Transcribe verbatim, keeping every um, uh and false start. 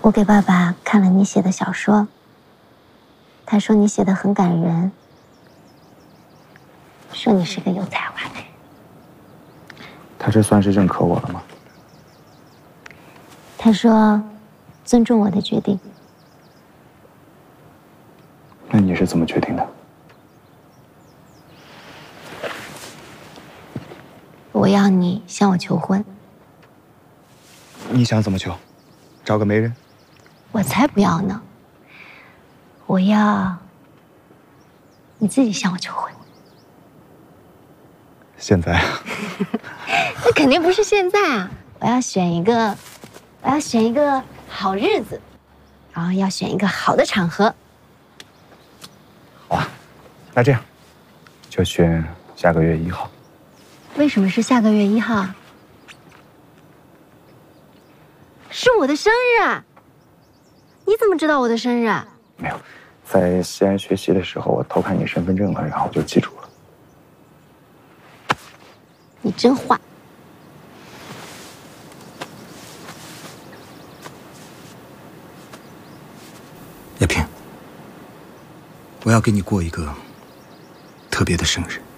我给爸爸看了你写的小说，他说你写的很感人，说你是个有才华的人。 他这算是认可我了吗？ 他说尊重我的决定。 那你是怎么决定的？ 我要你向我求婚。 你想怎么求？找个媒人？ 我才不要呢！我要你自己向我求婚。 现在啊？ 那肯定不是现在啊！我要选一个，我要选一个好日子，然后要选一个好的场合。 好啊，那这样就选下个月一号。 为什么是下个月一号？是我的生日啊！你怎么知道我的生日啊？ 没有，在西安学习的时候，我偷看你身份证了，然后就记住了。 你真坏。 叶萍，我要给你过一个特别的生日。